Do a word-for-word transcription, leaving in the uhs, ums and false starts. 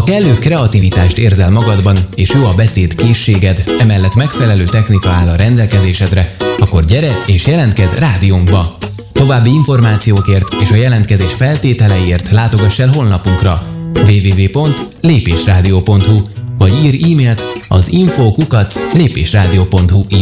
Ha kellő kreativitást érzel magadban, és jó a beszéd készséged, emellett megfelelő technika áll a rendelkezésedre, akkor gyere és jelentkezz rádiónkba! További információkért és a jelentkezés feltételeiért látogass el honlapunkra double-u double-u double-u pont lépésrádió pont hu vagy írj e-mailt az info kukac lépésrádió pont hu